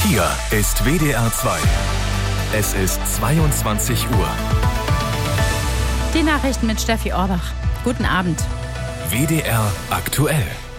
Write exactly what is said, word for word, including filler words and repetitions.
Hier ist W D R zwei. Es ist zweiundzwanzig Uhr. Die Nachrichten mit Steffi Orbach. Guten Abend. W D R aktuell.